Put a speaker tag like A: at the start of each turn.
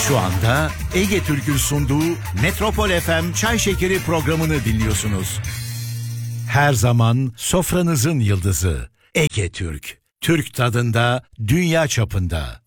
A: Şu anda Ege Türk'ün sunduğu Metropol FM Çay Şekeri programını dinliyorsunuz. Her zaman sofranızın yıldızı Ege Türk. Türk tadında, dünya çapında.